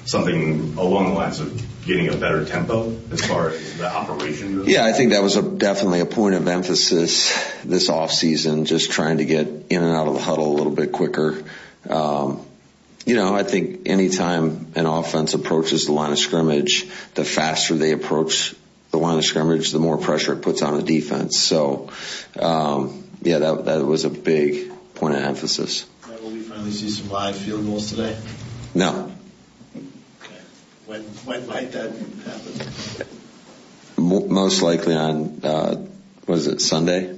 something along the lines of getting a better tempo as far as the operation goes? Yeah, I think that was definitely a point of emphasis this offseason, just trying to get in and out of the huddle a little bit quicker. I think anytime an offense approaches the line of scrimmage, the faster they approach the line of scrimmage, the more pressure it puts on the defense. So, that was a big point of emphasis. Will we finally see some live field goals today? No. Okay. When might that happen? Most likely on, Sunday?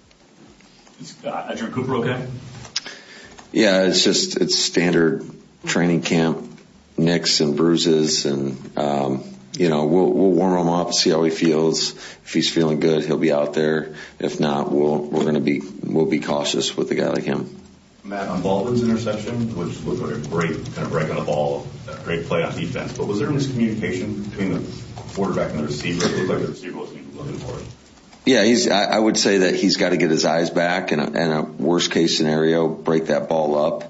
Is Edgerrin Cooper okay? Yeah, it's standard training camp, nicks and bruises, and we'll warm him up, see how he feels. If he's feeling good, he'll be out there. If not, we'll be cautious with a guy like him. Matt, on Baldwin's interception, which looked like a great kind of break on the ball, a great play on defense, but was there miscommunication between the quarterback and the receiver? It looked like the receiver wasn't looking for it. Yeah, I would say that he's got to get his eyes back, and a worst case scenario, break that ball up.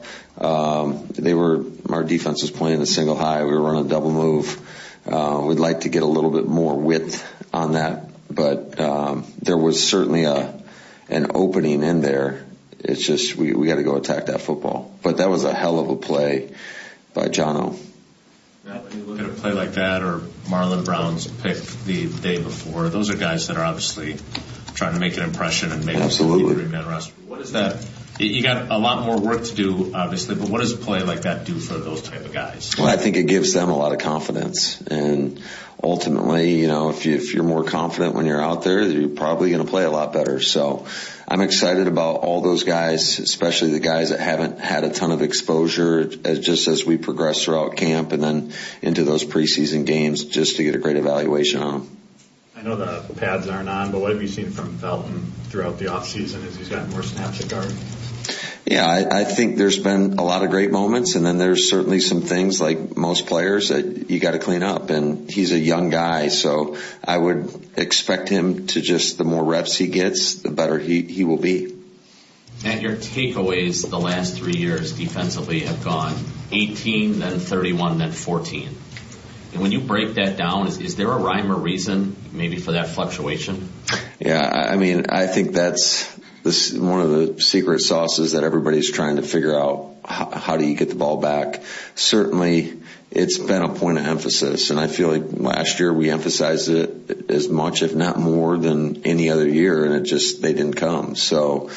Our defense was playing a single high. We were running a double move. We'd like to get a little bit more width on that, but there was certainly an opening in there. It's just we got to go attack that football. But that was a hell of a play by Jono. Now, when you look at a play like that, or Marlon Brown's pick the day before, those are guys that are obviously trying to make an impression and make absolutely a man roster. What is that? You got a lot more work to do, obviously, but what does a play like that do for those type of guys? Well, I think it gives them a lot of confidence, and ultimately, if you're more confident when you're out there, you're probably going to play a lot better. So I'm excited about all those guys, especially the guys that haven't had a ton of exposure just as we progress throughout camp and then into those preseason games, just to get a great evaluation on them. I know the pads aren't on, but what have you seen from Felton throughout the offseason as he's gotten more snaps at guard? Yeah, I think there's been a lot of great moments, and then there's certainly some things like most players that you got to clean up. And he's a young guy, so I would expect him to the more reps he gets, the better he will be. Matt, your takeaways the last 3 years defensively have gone 18, then 31, then 14. And when you break that down, is there a rhyme or reason maybe for that fluctuation? Yeah, I think that's one of the secret sauces that everybody's trying to figure out. How do you get the ball back? Certainly, it's been a point of emphasis, and I feel like last year we emphasized it as much, if not more, than any other year, and they didn't come. So,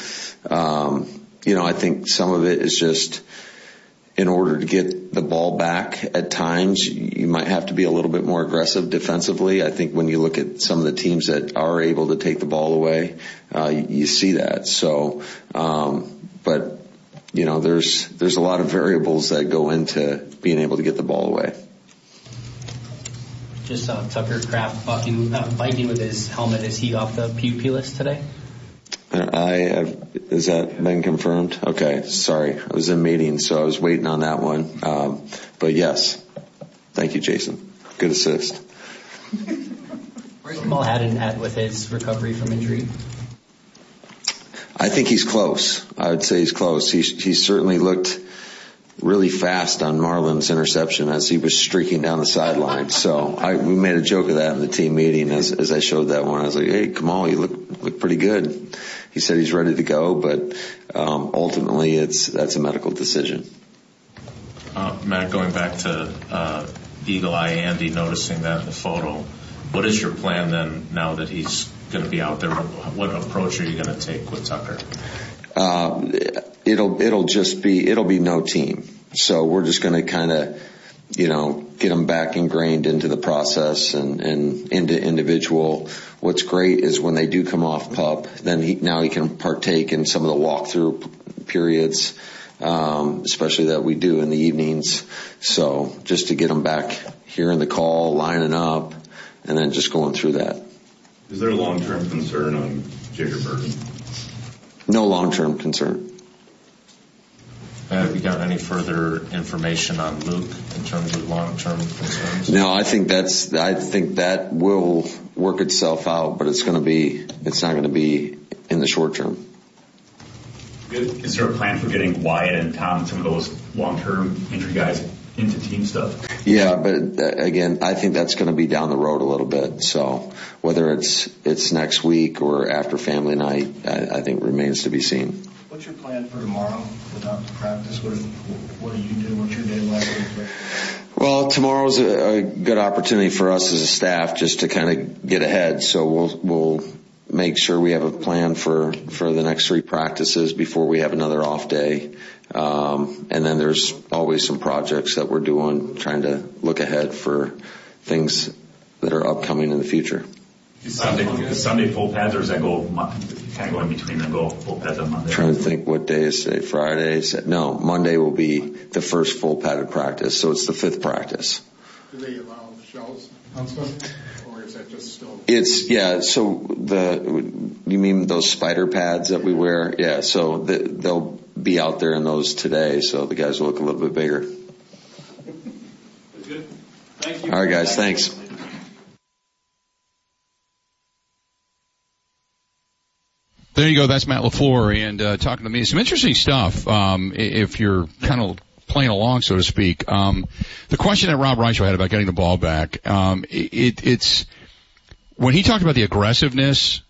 I think some of it is just in order to get the ball back at times, you might have to be a little bit more aggressive defensively. I think when you look at some of the teams that are able to take the ball away, you see that. So, but there's a lot of variables that go into being able to get the ball away. Just Tucker Kraft biting with his helmet. Is he off the PUP list today? Has that been confirmed? Okay, sorry. I was in meetings, so I was waiting on that one. But yes. Thank you, Jason. Good assist. Where's Kamal Haddon at with his recovery from injury? I think he's close. I would say he's close. He certainly looked really fast on Marlon's interception as he was streaking down the sideline. So we made a joke of that in the team meeting as I showed that one. I was like, hey, Kamal, you look pretty good. He said he's ready to go, but ultimately that's a medical decision. Matt, going back to Eagle Eye Andy, noticing that in the photo, what is your plan then now that he's going to be out there? What approach are you going to take with Tucker? It'll be no team. So we're just going to kind of, get him back ingrained into the process and into individual. What's great is when they do come off PUP, then now he can partake in some of the walkthrough periods, especially that we do in the evenings. So just to get him back here in the call, lining up, and then just going through that. Is there a long-term concern on Jacob Burton? No long-term concern. Have you got any further information on Luke in terms of long-term concerns? No, I think that will work itself out, but it's not going to be in the short term. Is there a plan for getting Wyatt and Tom, some of those long-term injury guys, into team stuff? Yeah, but again, I think that's going to be down the road a little bit. So whether it's next week or after family night, I think remains to be seen. What's your plan for tomorrow without the practice? What do you do? What's your day like? Well, tomorrow's a good opportunity for us as a staff just to kind of get ahead. So we'll make sure we have a plan for the next 3 practices before we have another off day. And then there's always some projects that we're doing, trying to look ahead for things that are upcoming in the future. Sunday full pads, or does that go kind of go in between and go full pads on Monday? Trying to think what day is today. Friday? No, Monday will be the first full padded practice, so it's the 5th practice. Do they allow shells on Sunday, or is that just still? So you mean those spider pads that we wear? Yeah, so they'll be out there in those today, so the guys will look a little bit bigger. That's good. Thank you. All right, guys, thanks. There you go. That's Matt LaFleur, and talking to me. Some interesting stuff, if you're kind of playing along, so to speak. The question that Rob Reichel had about getting the ball back, it's when he talked about the aggressiveness,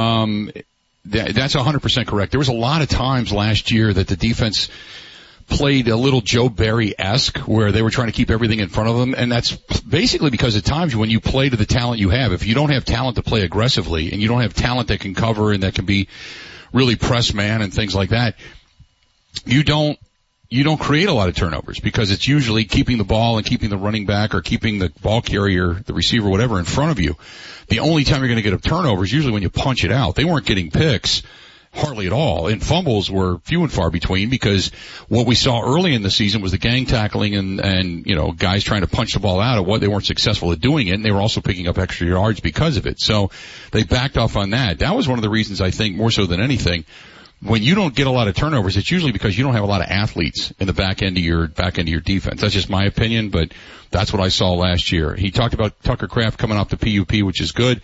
that's 100% correct. There was a lot of times last year that the defense played a little Joe Barry-esque, where they were trying to keep everything in front of them, and that's basically because at times when you play to the talent you have, if you don't have talent to play aggressively, and you don't have talent that can cover and that can be really press man and things like that, you don't create a lot of turnovers, because it's usually keeping the ball and keeping the running back or keeping the ball carrier, the receiver, whatever, in front of you. The only time you're going to get a turnover is usually when you punch it out. They weren't getting picks hardly at all, and fumbles were few and far between, because what we saw early in the season was the gang tackling and guys trying to punch the ball out of what they weren't successful at doing it, and they were also picking up extra yards because of it. So they backed off on that. That was one of the reasons, I think, more so than anything. When you don't get a lot of turnovers, it's usually because you don't have a lot of athletes in the back end of your defense. That's just my opinion, but that's what I saw last year. He talked about Tucker Kraft coming off the PUP, which is good.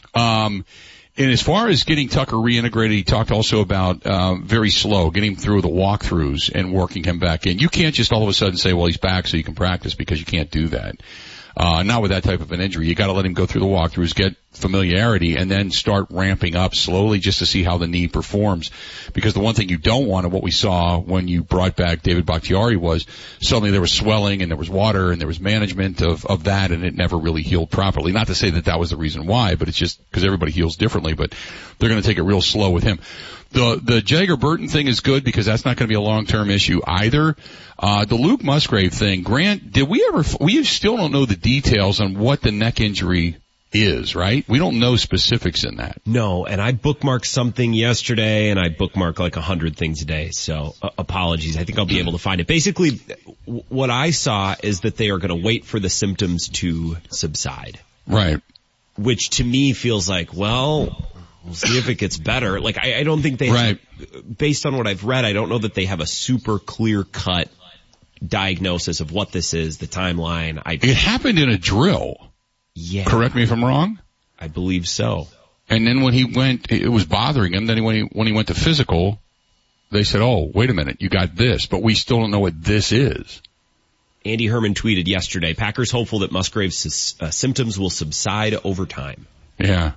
And as far as getting Tucker reintegrated, he talked also about very slow, getting him through the walkthroughs and working him back in. You can't just all of a sudden say, well, he's back so you can practice, because you can't do that. Not with that type of an injury. You got to let him go through the walkthroughs, get familiarity, and then start ramping up slowly just to see how the knee performs. Because the one thing you don't want, and what we saw when you brought back David Bakhtiari, was suddenly there was swelling and there was water and there was management of that, and it never really healed properly. Not to say that was the reason why, but it's just because everybody heals differently. But they're going to take it real slow with him. The Jagger Burton thing is good, because that's not going to be a long-term issue either. The Luke Musgrave thing, Grant, we still don't know the details on what the neck injury is, right? We don't know specifics in that. No, and I bookmarked something yesterday, and I bookmark like 100 things a day, so apologies. I think I'll be able to find it. Basically, what I saw is that they are going to wait for the symptoms to subside. Right. Which to me feels like, well, we'll see if it gets better. Like, I don't think they have, based on what I've read, I don't know that they have a super clear-cut diagnosis of what this is, the timeline. It happened in a drill. Yeah. Correct me if I'm wrong? I believe so. And then when he went, it was bothering him. Then when he went to physical, they said, oh, wait a minute, you got this, but we still don't know what this is. Andy Herman tweeted yesterday, Packers hopeful that Musgrave's symptoms will subside over time. Yeah.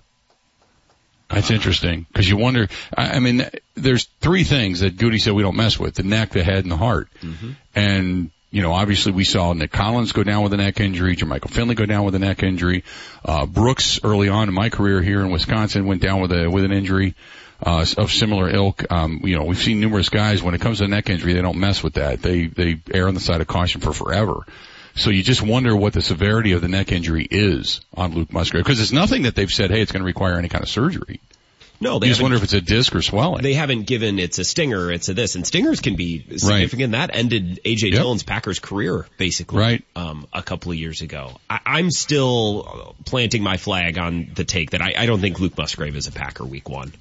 That's interesting, because you wonder, I mean, there's 3 things that Goody said we don't mess with: the neck, the head, and the heart. Mm-hmm. And, obviously we saw Nick Collins go down with a neck injury, Jermichael Finley go down with a neck injury. Brooks, early on in my career here in Wisconsin, went down with an injury, of similar ilk. We've seen numerous guys, when it comes to a neck injury, they don't mess with that. They err on the side of caution for forever. So you just wonder what the severity of the neck injury is on Luke Musgrave, because it's nothing that they've said, hey, it's going to require any kind of surgery. No, you just wonder if it's a disc or swelling. They haven't given it's a stinger, it's a this, and stingers can be significant. Right. That ended A.J. Dillon's Packers career, basically, right. A couple of years ago. I'm still planting my flag on the take that I don't think Luke Musgrave is a Packer week 1.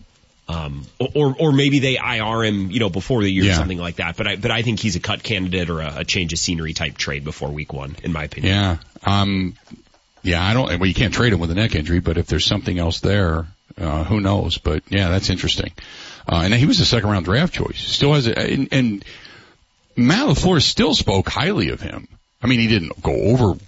Or maybe they IR him, before the year or something like that. But I think he's a cut candidate or a change of scenery type trade before week 1, in my opinion. Yeah. Well, you can't trade him with a neck injury, but if there's something else there, who knows? But yeah, that's interesting. And he was a 2nd round draft choice. Still has and Matt LaFleur still spoke highly of him. I mean, he didn't go